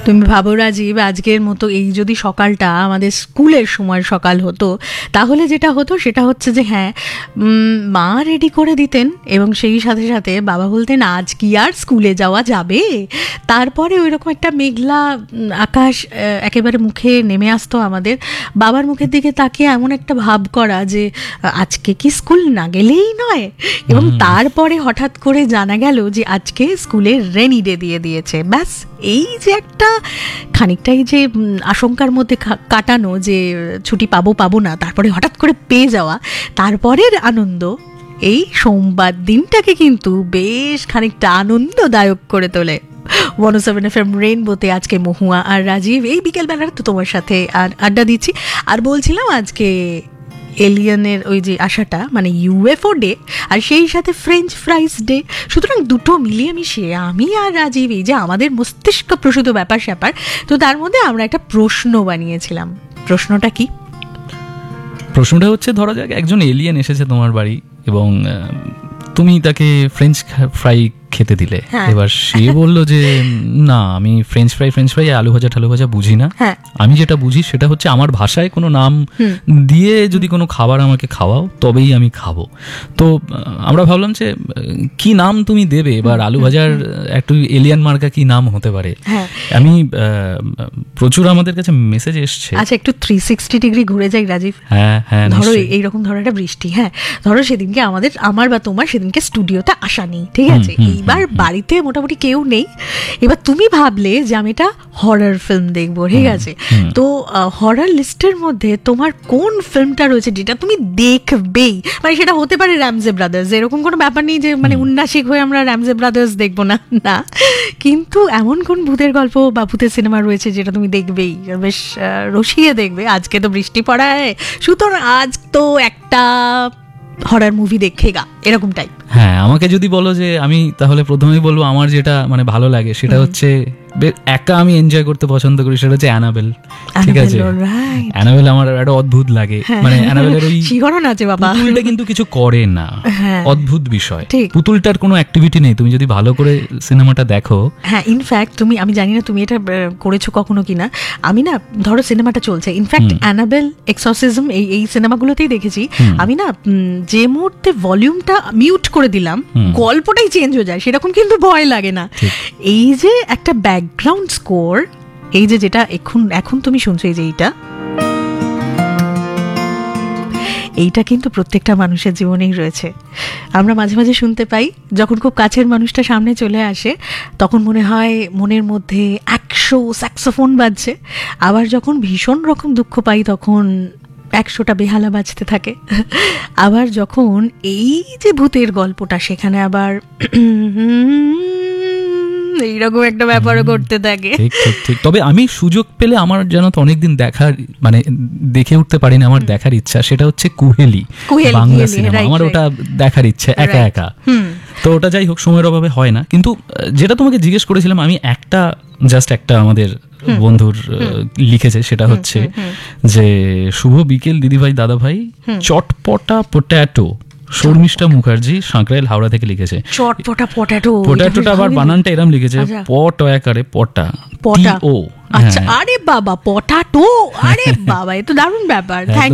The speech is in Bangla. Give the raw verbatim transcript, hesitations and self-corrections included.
তুমি ভাবো রাজীব, আজকের মতো এই যদি সকালটা আমাদের স্কুলের সময় সকাল হতো, তাহলে যেটা হতো সেটা হচ্ছে যে হ্যাঁ, মা রেডি করে দিতেন এবং সেই সাথে সাথে বাবা বলতেন আজ কি আর স্কুলে যাওয়া যাবে। তারপরে ওই রকম একটা মেঘলা আকাশ একেবারে মুখে নেমে আসতো আমাদের, বাবার মুখের দিকে তাকিয়ে এমন একটা ভাব করা যে আজকে কি স্কুল না গেলেই নয়, এবং তারপরে হঠাৎ করে জানা গেল যে আজকে স্কুলে রেনি ডে দিয়ে দিয়েছে। ব্যাস, এই যে একটা খানিকটাই যে আশঙ্কার মধ্যে কাটানো যে ছুটি পাবো পাবো না, তারপরে হঠাৎ করে পেয়ে যাওয়া, তারপরের আনন্দ, এই সোমবার দিনটাকে কিন্তু বেশ খানিকটা আনন্দদায়ক করে তোলে। ওয়ান ও সেভেন এফ এম রেইনবোতে আজকে মহুয়া আর রাজীব এই বিকেলবেলার তো তোমার সাথে আর আড্ডা দিচ্ছি। আর বলছিলাম আজকে এলিয়েনের ওই যে আশাটা, মানে ইউএফও ডে আর সেই সাথে ফ্রেঞ্চ ফ্রাইস ডে, সুতরাং দুটো মিলিয়ে মিশিয়ে আমি আর রাজীব এই যে আমাদের মস্তিষ্ক প্রসূত ব্যাপার স্যাপার, তো তার মধ্যে আমরা একটা প্রশ্ন বানিয়েছিলাম। প্রশ্নটা কি? প্রশ্নটা হচ্ছে, ধরা যাক একজন এলিয়েন এসেছে তোমার বাড়ি এবং তুমি তাকে ফ্রেঞ্চ ফ্রাই খেতে দিলে। এবার সে বললো যে না, আমি ফ্রেঞ্চ ফ্রাই ফ্রেঞ্চ ফ্রাই আলু ভাজা ঠালু ভাজা বুঝি না, আমি যেটা বুঝি সেটা হচ্ছে আমার ভাষায় কোনো নাম দিয়ে যদি কোনো খাবার আমাকে খাওয়াও তবেই আমি খাবো। তো আমরা ভাবলাম যে কি নাম তুমি দেবে, এবার আলু ভাজার একটু এলিয়ান মার্কা কি নাম হতে পারে। আমি প্রচুর আমাদের কাছে মেসেজ এসছে। আচ্ছা, একটু থ্রি সিক্সটি ডিগ্রি ঘুরে যাই রাজীব। হ্যাঁ হ্যাঁ, ধরো এইরকম ধরো একটা বৃষ্টি, হ্যাঁ ধরো সেদিনকে আমাদের আমার বা তোমার সেদিনকে স্টুডিওতে আসা নেই, ঠিক আছে, এইবার বাড়িতে মোটামুটি কেউ নেই। এবার তুমি ভাবলে যে আমি এটা হরর ফিল্ম দেখবো, ঠিক আছে, তো হরর লিস্টের মধ্যে তোমার কোন ফিল্মটা রয়েছে যেটা তুমি দেখবেই? মানে সেটা হতে পারে র্যামজে ব্রাদার্স, এরকম কোনো ব্যাপার নেই যে মানে উন্নাসিক হয়ে আমরা র্যামজে ব্রাদার্স দেখবো না, না, কিন্তু এমন কোন ভূতের গল্প বা ভূতের সিনেমা রয়েছে যেটা তুমি দেখবেই, বেশ রসিয়ে দেখবে। আজকে তো বৃষ্টি পড়ায়, সুতরাং আজ তো একটা হরর মুভি দেখেগা, এরকম টাইপ। হ্যাঁ, আমাকে যদি বলো যে আমি তাহলে প্রথমেই বলবো আমার যেটা মানে ভালো লাগে সেটা হচ্ছে একা আমি এনজয় করতে পছন্দ করি, সেটা হচ্ছে অ্যানাবেল। ঠিক আছে, অ্যানাবেল আমার একটা অদ্ভুত লাগে, মানে অ্যানাবেলের ওই শিহরণ আছে বাবা, পুতুলটা কিন্তু কিছু করে না, অদ্ভুত বিষয়, পুতুলটার কোনো অ্যাক্টিভিটি নেই, তুমি যদি ভালো করে সিনেমাটা দেখো। হ্যাঁ, ইনফ্যাক্ট তুমি, আমি জানি না তুমি এটা করেছো কখনো কিনা, আমি না ধরো সিনেমাটা চলছে, ইনফ্যাক্ট অ্যানাবেল, এক্সরসিজম, এই এই সিনেমাগুলোতেই দেখেছি আমি না, যে মুহূর্তে ভলিউমটা মিউট করে দিলাম গল্পটাই চেঞ্জ হয়ে যায়, সেরকম কিন্তু ভয় লাগে না। এই যে একটা ব্যাকগ্রাউন্ড স্কোর, এই যে যেটা এখন এখন তুমি শুনছো, এই যে এইটা এইটা কিন্তু প্রত্যেকটা মানুষের জীবনেই রয়েছে। আমরা মাঝে মাঝে শুনতে পাই, যখন খুব কাছের মানুষটা সামনে চলে আসে তখন মনে হয় মনের মধ্যে একশো স্যাক্সোফোন বাজছে, আবার যখন ভীষণ রকম দুঃখ পাই তখন একশোটা বেহালা বাজতে থাকে। আবার যখন এই যে ভূতের গল্পটা, সেখানে আবার এইরকম একটা ব্যাপারও করতে থাকে। ঠিক ঠিক ঠিক। তবে আমি সুযোগ পেলে, আমার যেন তো অনেকদিন দেখার, মানে দেখে উঠতে পারিনি, আমার দেখার ইচ্ছা, সেটা হচ্ছে কুহেলি, বাংলা সিনেমা। আমার ওটা দেখার ইচ্ছা একা একা, তো ওটা যাই হোক সময়ের অভাবে হয় না। কিন্তু যেটা তোমাকে জিজ্ঞেস করেছিলাম, আমি একটা জাস্ট একটা আমাদের বন্ধুর লিখেছে, সেটা হচ্ছে যে শুভ বিকেল দিদিভাই দাদাভাই, চটপটা পটেটো, শর্মিষ্ঠা মুখার্জি, সাঁকরাইল, হাওড়া থেকে লিখেছে। চটপটা পটেটো, পটেটোটা আবার বানানটা এরম লিখেছে, পট আকারে পটা, পটা ও। আচ্ছা, আরে বাবা, পটাটো, আরে বাবা, এ তো দারুণ ব্যাপার। থ্যাংক